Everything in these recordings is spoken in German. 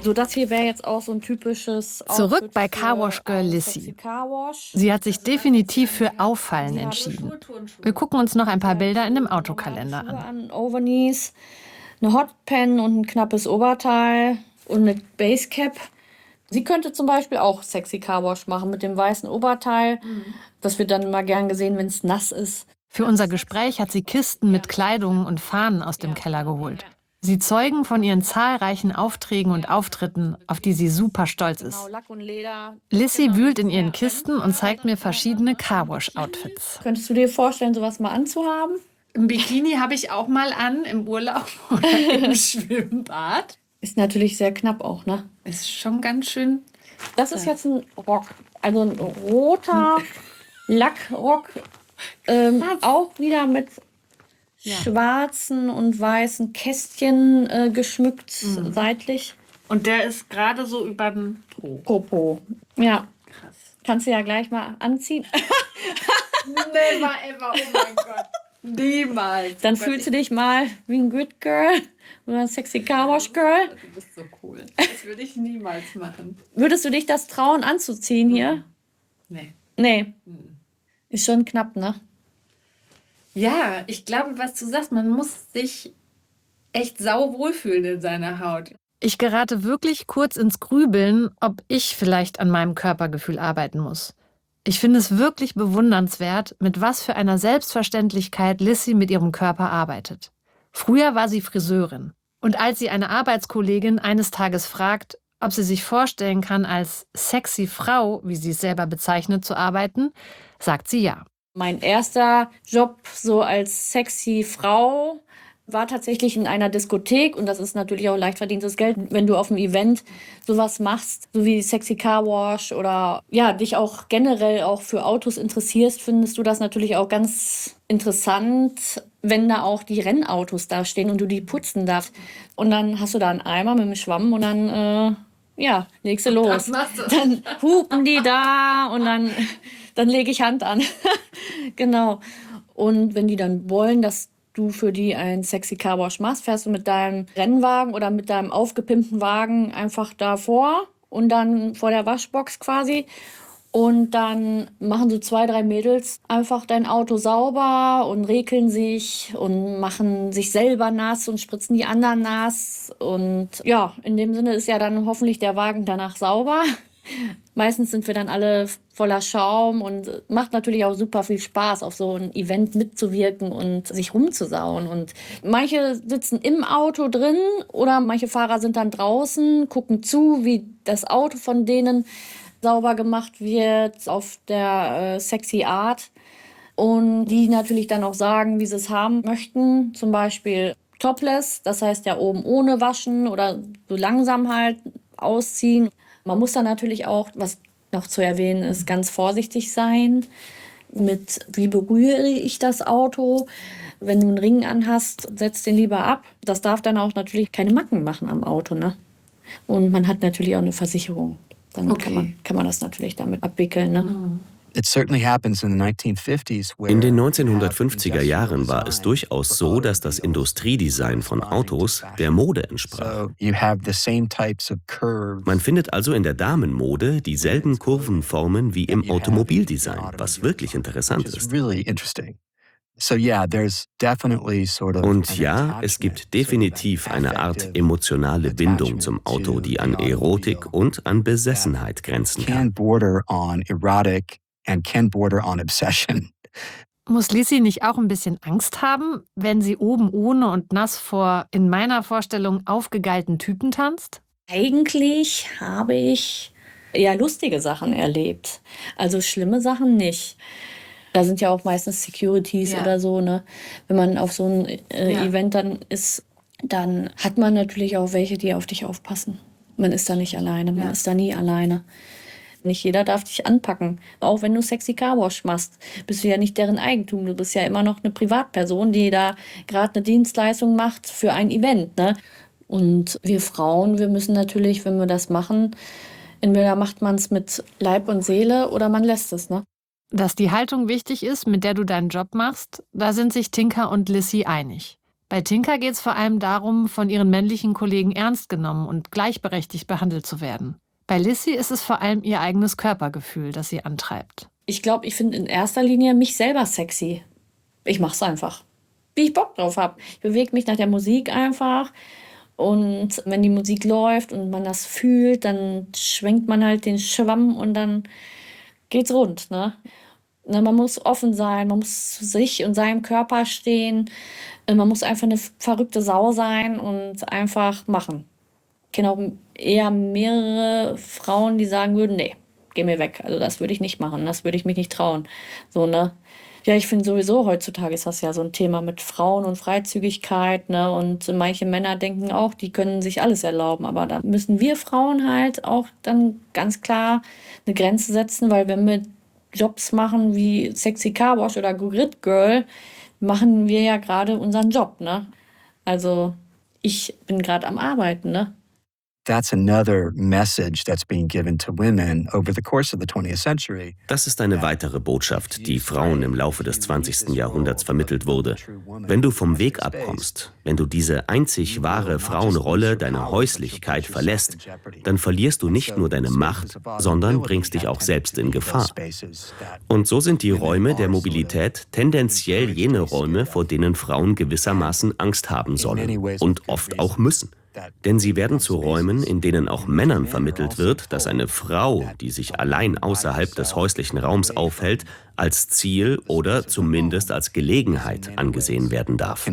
So, das hier wäre jetzt auch so ein typisches Zurück Outfit bei für Carwash Girl ein Lissy. sexy Carwash. Sie hat sich definitiv für Auffallen Sie hat entschieden. Wir gucken uns noch ein paar Bilder in dem Autokalender Schuhe an. Overknees, eine Hotpan und ein knappes Oberteil und eine Basecap. Sie könnte zum Beispiel auch sexy Carwash machen mit dem weißen Oberteil. Das wird dann immer gern gesehen, wenn es nass ist. Für unser Gespräch hat sie Kisten mit Kleidung und Fahnen aus dem Keller geholt. Sie zeugen von ihren zahlreichen Aufträgen und Auftritten, auf die sie super stolz ist. Lack und Leder. Lissy wühlt in ihren Kisten und zeigt mir verschiedene Carwash-Outfits. Könntest du dir vorstellen, sowas mal anzuhaben? Ein Bikini habe ich auch mal an, im Urlaub oder im Schwimmbad. Ist natürlich sehr knapp auch, ne? Ist schon ganz schön. Das ist jetzt ein Rock. Also ein roter Lackrock. Auch wieder mit schwarzen und weißen Kästchen geschmückt seitlich. Und der ist gerade so über den Po. Popo. Ja. Krass. Kannst du ja gleich mal anziehen. Never ever, oh mein Gott. Niemals. Dann fühlst du dich mal wie ein Good Girl oder ein sexy Carwash Girl. Du bist so cool. Das würde ich niemals machen. Würdest du dich das trauen anzuziehen hier? Nee. Nee. Ist schon knapp, ne? Ja, ich glaube, was du sagst, man muss sich echt sau wohlfühlen in seiner Haut. Ich gerate wirklich kurz ins Grübeln, ob ich vielleicht an meinem Körpergefühl arbeiten muss. Ich finde es wirklich bewundernswert, mit was für einer Selbstverständlichkeit Lissy mit ihrem Körper arbeitet. Früher war sie Friseurin. Und als sie eine Arbeitskollegin eines Tages fragt, ob sie sich vorstellen kann, als sexy Frau, wie sie es selber bezeichnet, zu arbeiten, sagt sie ja. Mein erster Job so als sexy Frau war tatsächlich in einer Diskothek und das ist natürlich auch leicht verdientes Geld, wenn du auf einem Event sowas machst, so wie Sexy Car Wash oder ja, dich auch generell auch für Autos interessierst, findest du das natürlich auch ganz interessant, wenn da auch die Rennautos da stehen und du die putzen darfst. Und dann hast du da einen Eimer mit einem Schwamm und dann ja, legst du los. Dann hupen die da und dann lege ich Hand an. Genau. Und wenn die dann wollen, dass du für die ein sexy Carwash machst, fährst du mit deinem Rennwagen oder mit deinem aufgepimpten Wagen einfach davor und dann vor der Waschbox quasi. Und dann machen so 2, 3 Mädels einfach dein Auto sauber und rekeln sich und machen sich selber nass und spritzen die anderen nass. Und ja, in dem Sinne ist ja dann hoffentlich der Wagen danach sauber. Meistens sind wir dann alle voller Schaum und macht natürlich auch super viel Spaß, auf so ein Event mitzuwirken und sich rumzusauen. Und manche sitzen im Auto drin oder manche Fahrer sind dann draußen, gucken zu, wie das Auto von denen sauber gemacht wird auf der sexy Art. Und die natürlich dann auch sagen, wie sie es haben möchten. Zum Beispiel topless, das heißt ja oben ohne waschen oder so langsam halt ausziehen. Man muss dann natürlich auch, was noch zu erwähnen ist, ganz vorsichtig sein mit, wie berühre ich das Auto. Wenn du einen Ring anhast, setz den lieber ab. Das darf dann auch natürlich keine Macken machen am Auto, ne? Und man hat natürlich auch eine Versicherung. Dann kann man das natürlich damit abwickeln, ne? In den 1950er Jahren war es durchaus so, dass das Industriedesign von Autos der Mode entsprach. Man findet also in der Damenmode dieselben Kurvenformen wie im Automobildesign, was wirklich interessant ist. Und ja, es gibt definitiv eine Art emotionale Bindung zum Auto, die an Erotik und an Besessenheit grenzen kann. Muss Lissy nicht auch ein bisschen Angst haben, wenn sie oben ohne und nass vor, in meiner Vorstellung, aufgegeilten Typen tanzt? Eigentlich habe ich eher lustige Sachen erlebt. Also schlimme Sachen nicht. Da sind ja auch meistens Securities oder so, ne? Wenn man auf so ein Event dann ist, dann hat man natürlich auch welche, die auf dich aufpassen. Man ist da nicht alleine, man ist da nie alleine. Nicht jeder darf dich anpacken. Auch wenn du Sexy Carwash machst, bist du ja nicht deren Eigentum. Du bist ja immer noch eine Privatperson, die da gerade eine Dienstleistung macht für ein Event, ne? Und wir Frauen, wir müssen natürlich, wenn wir das machen, entweder macht man es mit Leib und Seele oder man lässt es, ne? Dass die Haltung wichtig ist, mit der du deinen Job machst, da sind sich Tinka und Lissy einig. Bei Tinka geht es vor allem darum, von ihren männlichen Kollegen ernst genommen und gleichberechtigt behandelt zu werden. Bei Lissy ist es vor allem ihr eigenes Körpergefühl, das sie antreibt. Ich glaube, ich finde in erster Linie mich selber sexy. Ich mach's einfach, wie ich Bock drauf habe. Ich bewege mich nach der Musik einfach. Und wenn die Musik läuft und man das fühlt, dann schwenkt man halt den Schwamm und dann geht's rund, ne? Man muss offen sein, man muss zu sich und seinem Körper stehen. Man muss einfach eine verrückte Sau sein und einfach machen. Ich kenne auch eher mehrere Frauen, die sagen würden, nee, geh mir weg. Also das würde ich nicht machen, das würde ich mich nicht trauen. So, ne? Ja, ich finde sowieso, heutzutage ist das ja so ein Thema mit Frauen und Freizügigkeit, ne? Und manche Männer denken auch, die können sich alles erlauben. Aber da müssen wir Frauen halt auch dann ganz klar eine Grenze setzen, weil wenn wir Jobs machen wie Sexy Car Wash oder Grid Girl, machen wir ja gerade unseren Job, ne? Also ich bin gerade am Arbeiten, ne? That's another message that's being given to women over the course of the 20th century. Das ist eine weitere Botschaft, die Frauen im Laufe des 20. Jahrhunderts vermittelt wurde. Wenn du vom Weg abkommst, wenn du diese einzig wahre Frauenrolle, deine Häuslichkeit verlässt, dann verlierst du nicht nur deine Macht, sondern bringst dich auch selbst in Gefahr. Und so sind die Räume der Mobilität tendenziell jene Räume, vor denen Frauen gewissermaßen Angst haben sollen und oft auch müssen. Denn sie werden zu Räumen, in denen auch Männern vermittelt wird, dass eine Frau, die sich allein außerhalb des häuslichen Raums aufhält, als Ziel oder zumindest als Gelegenheit angesehen werden darf.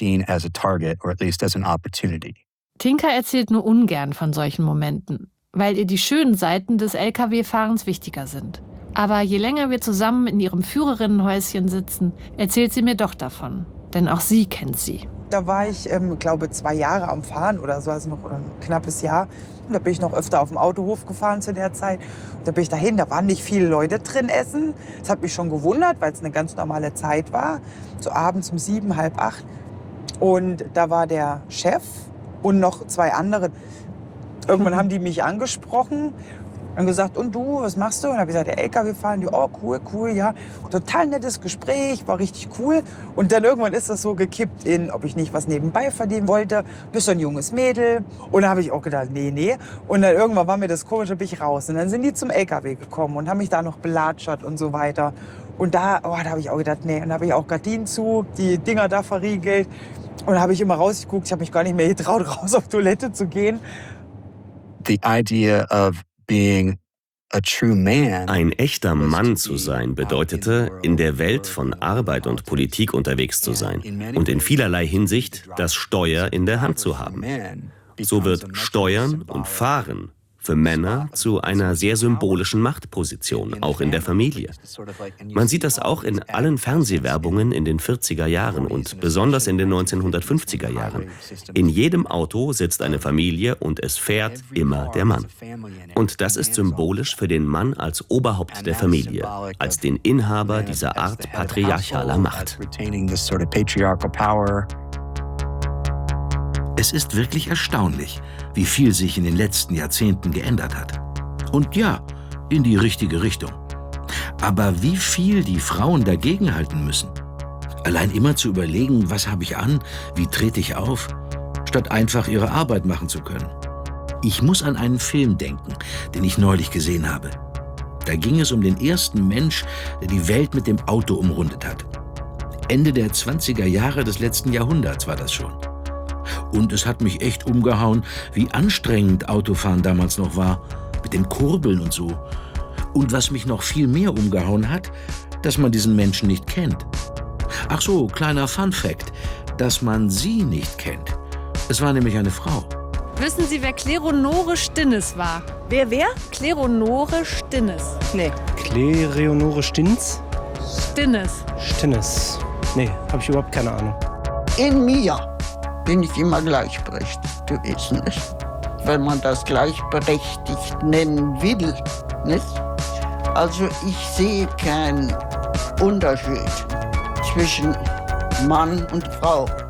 Tinka erzählt nur ungern von solchen Momenten, weil ihr die schönen Seiten des Lkw-Fahrens wichtiger sind. Aber je länger wir zusammen in ihrem Führerinnenhäuschen sitzen, erzählt sie mir doch davon. Denn auch sie kennt sie. Da war ich, glaube 2 Jahre am Fahren oder so, also noch ein knappes Jahr. Und da bin ich noch öfter auf dem Autohof gefahren zu der Zeit. Und da bin ich dahin, da waren nicht viele Leute drin essen. Das hat mich schon gewundert, weil es eine ganz normale Zeit war. So abends um 7, halb 8. Und da war der Chef und noch 2 andere. Irgendwann haben die mich angesprochen und gesagt, und du, was machst du? Und habe ich gesagt, der LKW fahren. Die, oh, cool, ja. Total nettes Gespräch, war richtig cool. Und dann irgendwann ist das so gekippt in, ob ich nicht was nebenbei verdienen wollte. Bist du ein junges Mädel? Und da habe ich auch gedacht, nee. Und dann irgendwann war mir das komisch, da bin ich raus. Und dann sind die zum LKW gekommen und haben mich da noch belatschert und so weiter. Und da habe ich auch gedacht, nee. Und da habe ich auch Gardinen zu, die Dinger da verriegelt. Und da habe ich immer rausgeguckt. Ich habe mich gar nicht mehr getraut, raus auf Toilette zu gehen. The idea of being a true man. Ein echter Mann zu sein bedeutete, in der Welt von Arbeit und Politik unterwegs zu sein und in vielerlei Hinsicht das Steuer in der Hand zu haben. So wird Steuern und Fahren für Männer zu einer sehr symbolischen Machtposition, auch in der Familie. Man sieht das auch in allen Fernsehwerbungen in den 40er Jahren und besonders in den 1950er Jahren. In jedem Auto sitzt eine Familie und es fährt immer der Mann. Und das ist symbolisch für den Mann als Oberhaupt der Familie, als den Inhaber dieser Art patriarchaler Macht. Es ist wirklich erstaunlich, wie viel sich in den letzten Jahrzehnten geändert hat. Und ja, in die richtige Richtung. Aber wie viel die Frauen dagegenhalten müssen. Allein immer zu überlegen, was habe ich an, wie trete ich auf, statt einfach ihre Arbeit machen zu können. Ich muss an einen Film denken, den ich neulich gesehen habe. Da ging es um den ersten Mensch, der die Welt mit dem Auto umrundet hat. Ende der 20er Jahre des letzten Jahrhunderts war das schon. Und es hat mich echt umgehauen, wie anstrengend Autofahren damals noch war, mit dem Kurbeln und so. Und was mich noch viel mehr umgehauen hat, dass man diesen Menschen nicht kennt. Ach so, kleiner Fun-Fact, dass man sie nicht kennt. Es war nämlich eine Frau. Wissen Sie, wer Kleonore Stinnes war? Wer? Kleonore Stinnes. Nee. Kleonore Stinnes? Stinnes. Nee, habe ich überhaupt keine Ahnung. In mir bin ich immer gleichberechtigt gewesen, nicht? Wenn man das gleichberechtigt nennen will, nicht? Also ich sehe keinen Unterschied zwischen Mann und Frau.